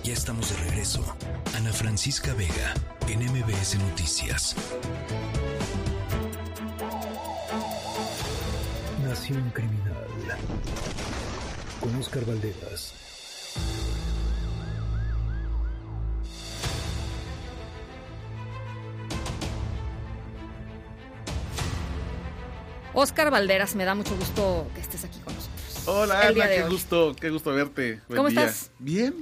Ya estamos de regreso. Ana Francisca Vega, en MBS Noticias. Nación Criminal, con Óscar Valderas. Óscar Valderas, me da mucho gusto que estés aquí con nosotros. Hola, Ana, qué gusto verte. ¿Cómo estás? Bien.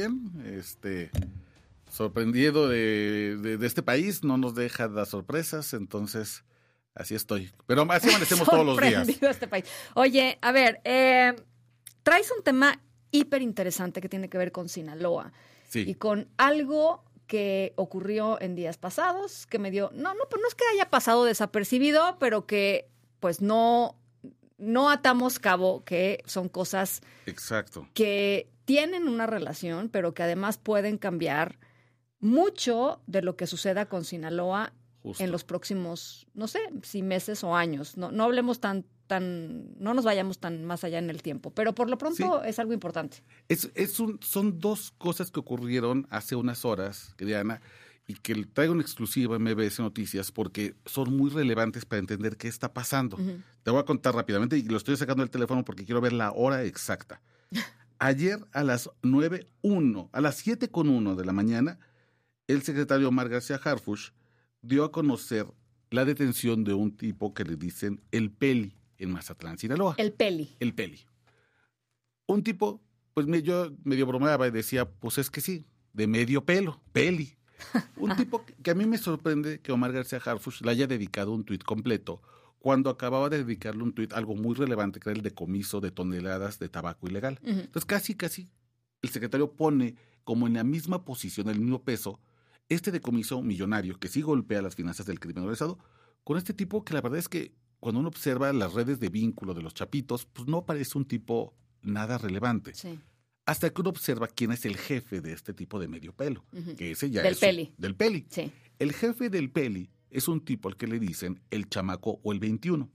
Sorprendido de este país, no nos deja dar sorpresas, entonces así estoy. Pero así amanecemos todos los días. Sorprendido este país. Oye, a ver, traes un tema hiper interesante que tiene que ver con Sinaloa. Sí. Y con algo que ocurrió en días pasados, que me dio, no es que haya pasado desapercibido, pero que pues no atamos cabo, que son cosas Exacto. que tienen una relación, pero que además pueden cambiar mucho de lo que suceda con Sinaloa Justo. en los próximos, no sé, si meses o años. No hablemos no nos vayamos tan más allá en el tiempo, pero por lo pronto es algo importante. Son dos cosas que ocurrieron hace unas horas, Diana, y que traigo una exclusiva en MBS Noticias porque son muy relevantes para entender qué está pasando. Uh-huh. Te voy a contar rápidamente y lo estoy sacando del teléfono porque quiero ver la hora exacta. Ayer a las 7:01 de la mañana, el secretario Omar García Harfuch dio a conocer la detención de un tipo que le dicen el Peli en Mazatlán, Sinaloa. El Peli. Un tipo, pues yo medio bromeaba y decía, pues es que sí, de medio pelo, Peli. Un tipo que a mí me sorprende que Omar García Harfuch le haya dedicado un tuit completo cuando acababa de dedicarle un tuit algo muy relevante, que era el decomiso de toneladas de tabaco ilegal. Uh-huh. Entonces casi el secretario pone como en la misma posición, el mismo peso, este decomiso millonario que sí golpea las finanzas del crimen organizado, con este tipo que la verdad es que cuando uno observa las redes de vínculo de los chapitos, pues no parece un tipo nada relevante. Sí. Hasta que uno observa quién es el jefe de este tipo de medio pelo, uh-huh. Que ese ya del es Peli. Del Peli. Sí. El jefe del Peli es un tipo al que le dicen el chamaco o el 21,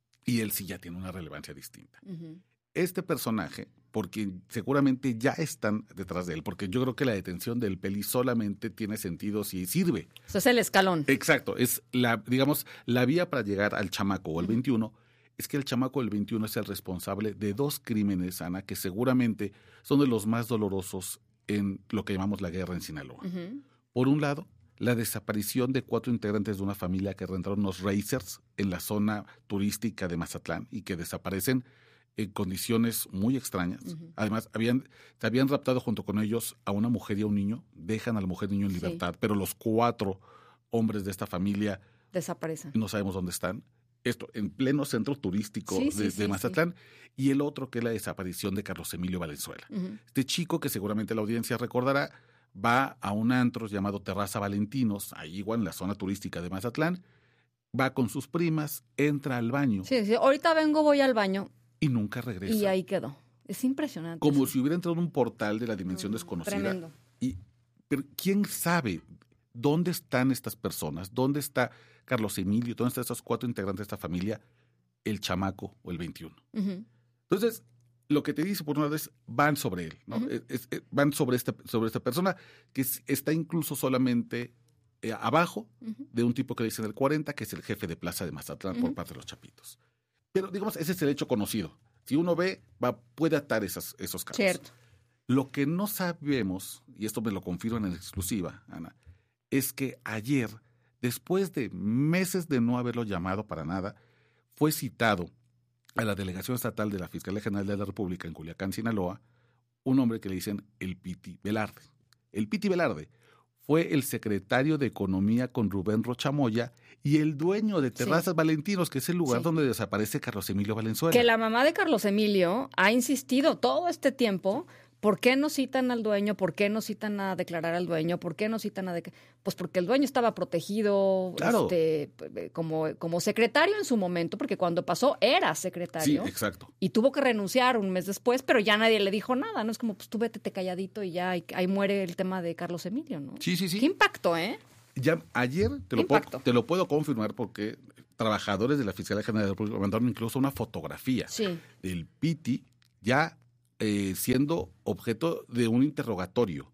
y él sí ya tiene una relevancia distinta. Uh-huh. Este personaje, porque seguramente ya están detrás de él, porque yo creo que la detención del Peli solamente tiene sentido si sirve. Eso es el escalón. Exacto, es la vía para llegar al chamaco o el 21. Es que el chamaco del 21 es el responsable de dos crímenes, Ana, que seguramente son de los más dolorosos en lo que llamamos la guerra en Sinaloa. Uh-huh. Por un lado, la desaparición de 4 integrantes de una familia que rentaron unos racers en la zona turística de Mazatlán y que desaparecen en condiciones muy extrañas. Uh-huh. Además, se habían raptado junto con ellos a una mujer y a un niño, dejan a la mujer y niño en libertad, pero los 4 hombres de esta familia desaparecen. No sabemos dónde están. Esto en pleno centro turístico de Mazatlán. Sí. Y el otro que es la desaparición de Carlos Emilio Valenzuela. Uh-huh. Este chico que seguramente la audiencia recordará, va a un antro llamado Terraza Valentinos, ahí igual en la zona turística de Mazatlán, va con sus primas, entra al baño. Sí, ahorita voy al baño. Y nunca regresa. Y ahí quedó. Es impresionante. Como si hubiera entrado en un portal de la dimensión desconocida. Tremendo. Pero ¿quién sabe dónde están estas personas? ¿Dónde está Carlos Emilio? ¿Dónde están esos 4 integrantes de esta familia? El chamaco o el 21. Uh-huh. Entonces, lo que te dice por una vez, van sobre él, ¿no? Uh-huh. Van sobre esta persona que está incluso solamente abajo uh-huh. de un tipo que le dicen el 40, que es el jefe de plaza de Mazatlán uh-huh. por parte de los chapitos. Pero, digamos, ese es el hecho conocido. Si uno ve, puede atar esos casos. Cierto. Lo que no sabemos, y esto me lo confirman en exclusiva, Ana, es que ayer, después de meses de no haberlo llamado para nada, fue citado a la Delegación Estatal de la Fiscalía General de la República en Culiacán, Sinaloa, un hombre que le dicen el Piti Velarde. El Piti Velarde fue el secretario de Economía con Rubén Rochamoya y el dueño de Terrazas Valentinos, que es el lugar donde desaparece Carlos Emilio Valenzuela. Que la mamá de Carlos Emilio ha insistido todo este tiempo. ¿Por qué no citan al dueño? ¿Por qué no citan a declarar al dueño? ¿Por qué no citan a Pues porque el dueño estaba protegido como secretario en su momento, porque cuando pasó era secretario. Sí, exacto. Y tuvo que renunciar un mes después, pero ya nadie le dijo nada, ¿no? Es como, pues tú vete calladito y ya ahí muere el tema de Carlos Emilio, ¿no? Sí. ¿Qué impacto, Ya ayer te lo puedo confirmar porque trabajadores de la Fiscalía General de la República mandaron incluso una fotografía del Piti ya siendo objeto de un interrogatorio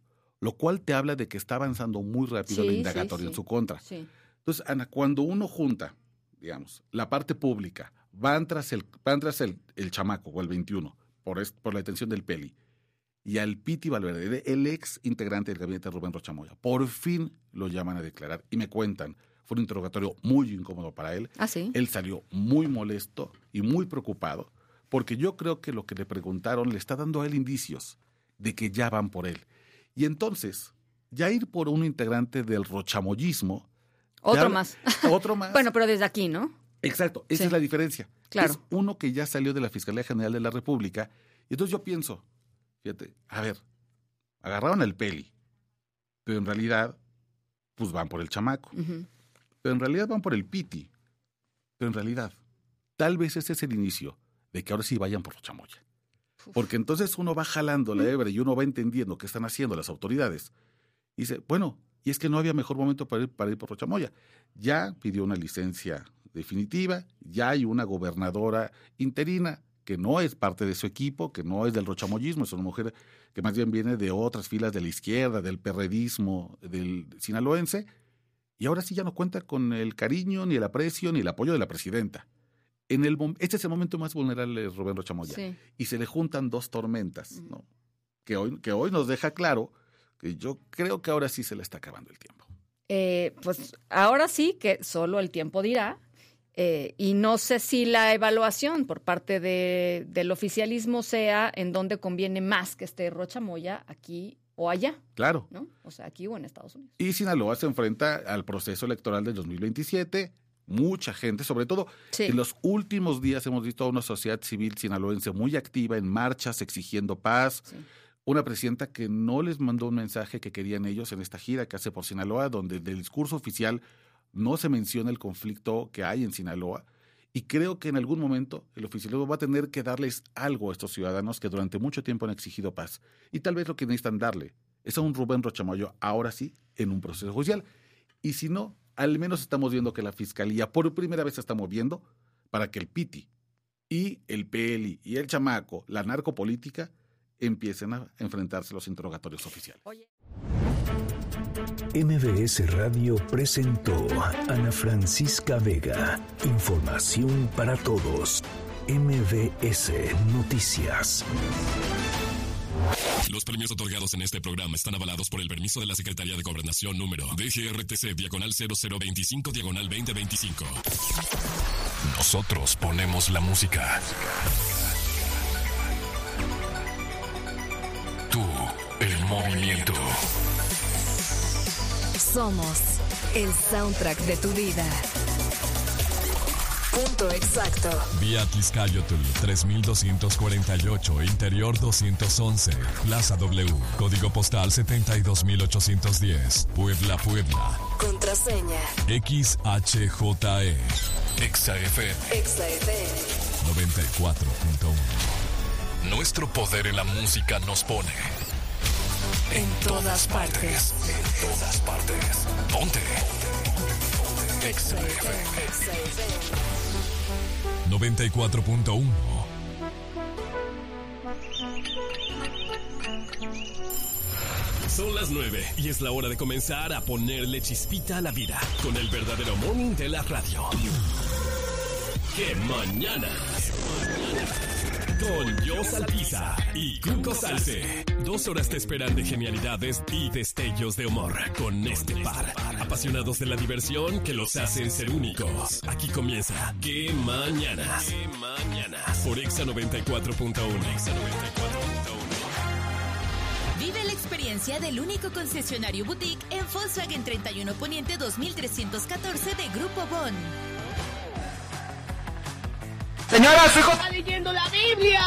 lo cual te habla de que está avanzando muy rápido la indagatoria en su contra. Sí. Entonces, Ana, cuando uno junta, digamos, la parte pública, van tras el chamaco o el 21 por la detención del Peli, y al Piti Valverde, el ex integrante del gabinete de Rubén Rocha Moya, por fin lo llaman a declarar y me cuentan, fue un interrogatorio muy incómodo para él. ¿Ah, sí? Él salió muy molesto y muy preocupado, porque yo creo que lo que le preguntaron le está dando a él indicios de que ya van por él. Y entonces, ya ir por un integrante del rochamoyismo... Otro más. Otro más. Bueno, pero desde aquí, ¿no? Exacto, esa es la diferencia. Claro. Es uno que ya salió de la Fiscalía General de la República. Y entonces yo pienso, fíjate, a ver, agarraron al Peli, pero en realidad, pues van por el chamaco. Uh-huh. Pero en realidad van por el Piti. Pero en realidad, tal vez ese es el inicio de que ahora sí vayan por Rocha Moya. Porque entonces uno va jalando la hebra y uno va entendiendo qué están haciendo las autoridades. Y dice, bueno, y es que no había mejor momento para ir por Rocha Moya. Ya pidió una licencia definitiva, ya hay una gobernadora interina que no es parte de su equipo, que no es del rochamoyismo, es una mujer que más bien viene de otras filas de la izquierda, del perredismo, del sinaloense, y ahora sí ya no cuenta con el cariño, ni el aprecio, ni el apoyo de la presidenta. Este es el momento más vulnerable de Rubén Rocha Moya. Sí. Y se le juntan dos tormentas, ¿no? Que hoy nos deja claro que yo creo que ahora sí se le está acabando el tiempo. Pues ahora sí que solo el tiempo dirá. Y no sé si la evaluación por parte del oficialismo sea en donde conviene más que esté Rocha Moya, aquí o allá. Claro. ¿No? O sea, aquí o en Estados Unidos. Y Sinaloa se enfrenta al proceso electoral del 2027. Mucha gente, sobre todo en los últimos días hemos visto a una sociedad civil sinaloense muy activa en marchas exigiendo paz. Sí. Una presidenta que no les mandó un mensaje que querían ellos en esta gira que hace por Sinaloa, donde del discurso oficial no se menciona el conflicto que hay en Sinaloa, y creo que en algún momento el oficialismo va a tener que darles algo a estos ciudadanos que durante mucho tiempo han exigido paz. Y tal vez lo que necesitan darle es a un Rubén Rocha Moya, ahora sí, en un proceso judicial. Y si no, al menos estamos viendo que la Fiscalía por primera vez se está moviendo para que el Piti y el Peli y el chamaco, la narcopolítica, empiecen a enfrentarse a los interrogatorios oficiales. MBS Radio presentó Ana Francisca Vega. Información para todos. MBS Noticias. Los premios otorgados en este programa están avalados por el permiso de la Secretaría de Gobernación número DGRTC/0025/2025. Nosotros ponemos la música. Tú, el movimiento. Somos el soundtrack de tu vida. Punto exacto. Vía Tizcayotl 3248, Interior 211, Plaza W, Código Postal 72810, Puebla, Puebla. Contraseña XHJE. XFM 94.1. Nuestro poder en la música nos pone en todas partes. En todas partes. Ponte. XFM 94.1. Son las 9 y es la hora de comenzar a ponerle chispita a la vida con el verdadero morning de la radio. ¡Qué mañana! Con Jos Alpiza y Cuco Salce. 2 horas te esperan de genialidades y destellos de humor con este par. Apasionados de la diversión que los hacen ser únicos. Aquí comienza ¡Qué mañana! Por Exa 94.1. Vive la experiencia del único concesionario boutique en Volkswagen 31 Poniente 2314 de Grupo Bon. Señora, su hijo está leyendo la Biblia.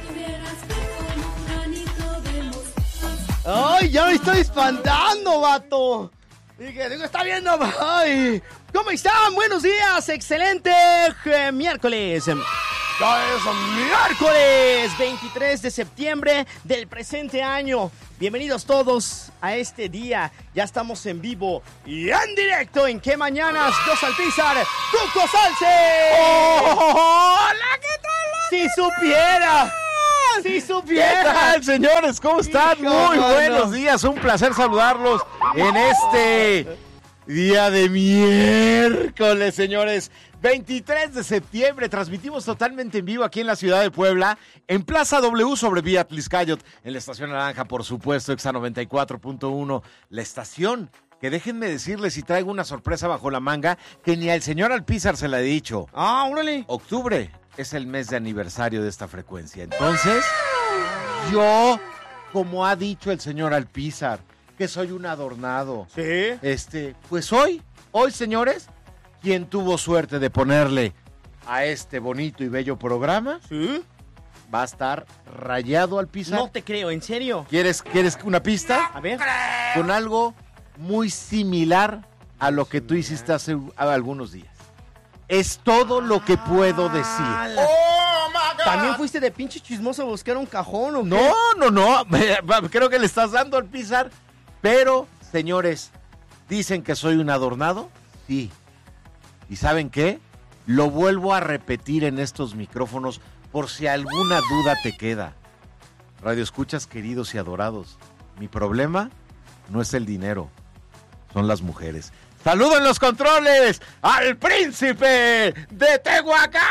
Ay, ya me estoy espantando, vato. Dije, está viendo. Ay, ¿cómo están? Buenos días, excelente miércoles. Ya es miércoles 23 de septiembre del presente año. Bienvenidos todos a este día. Ya estamos en vivo y en directo en ¿Qué Mañanas? Jos Alpizar, Cuco Salce. ¡Hola! ¿Qué tal? Si supiera. ¡Sí supieran! ¿Qué tal, señores? ¿Cómo están? Muy buenos días. Un placer saludarlos en este día de miércoles, señores. 23 de septiembre. Transmitimos totalmente en vivo aquí en la ciudad de Puebla, en Plaza W sobre Vía Tliscayot, en la Estación Naranja, por supuesto, Exa 94.1. La estación que déjenme decirles si traigo una sorpresa bajo la manga que ni al señor Alpizar se la he dicho. Ah, órale. Octubre es el mes de aniversario de esta frecuencia. Entonces, yo, como ha dicho el señor Alpizar, que soy un adornado. Sí. Pues hoy, señores, quien tuvo suerte de ponerle a este bonito y bello programa, ¿Sí? va a estar rayado Alpizar. No te creo, ¿en serio? ¿Quieres una pista? A ver. Con algo muy similar a lo que tú hiciste hace algunos días. Es todo lo que puedo decir. ¿También fuiste de pinche chismoso a buscar un cajón o qué? No. Creo que le estás dando al Pizar. Pero, señores, ¿dicen que soy un adornado? Sí. ¿Y saben qué? Lo vuelvo a repetir en estos micrófonos por si alguna duda te queda. Radio escuchas, queridos y adorados. Mi problema no es el dinero, son las mujeres. ¡Saludo en los controles al príncipe de Tehuacán!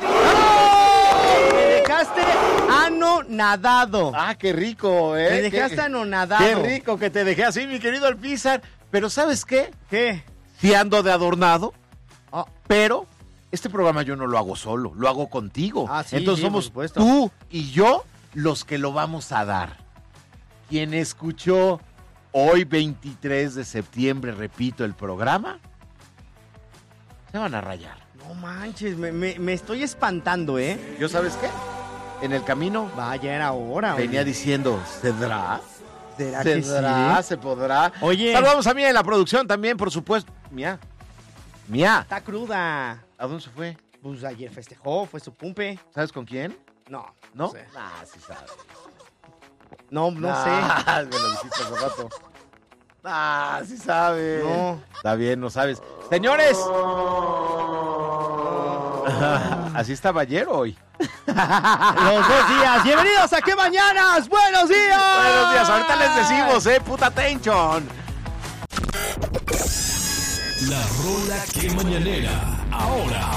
¡Oh! Me dejaste anonadado. ¡Ah, qué rico, eh! Me dejaste anonadado. ¡Qué rico que te dejé así, mi querido Alpizar! Pero ¿sabes qué? ¿Qué? Sí ando de adornado, pero este programa yo no lo hago solo, lo hago contigo. Ah, sí, entonces sí, somos por supuesto. tú y yo los que lo vamos a dar. Quien escuchó hoy 23 de septiembre, repito, el programa, se van a rayar. No manches, me estoy espantando, ¿eh? ¿Yo sabes qué? En el camino Vaya, era hora. venía diciendo, ¿cedrá? ¿Será que ¿Cedrá? sí? ¿Se podrá? Oye. Saludamos a Mía en la producción también, por supuesto. Mía. Está cruda. ¿A dónde se fue? Pues ayer festejó, fue su pumpe. ¿Sabes con quién? No. ¿No? sé. Ah, sí sabes. No sé. Me lo dijiste hace rato. Ah, sí sabes. No. Está bien, no sabes. Señores. Así estaba ayer o hoy. Los 2 días. Bienvenidos a ¿Qué Mañanas? ¡Buenos días! Buenos días, ahorita les decimos, puta atención. La rola que mañanera. Ahora.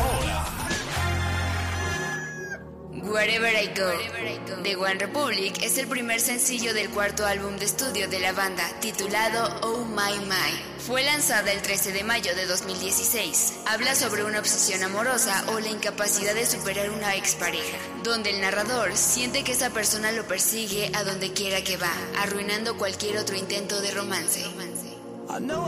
Wherever I Go, de One Republic, es el primer sencillo del cuarto álbum de estudio de la banda, titulado Oh My My. Fue lanzada el 13 de mayo de 2016. Habla sobre una obsesión amorosa o la incapacidad de superar una expareja, donde el narrador siente que esa persona lo persigue a donde quiera que va, arruinando cualquier otro intento de romance.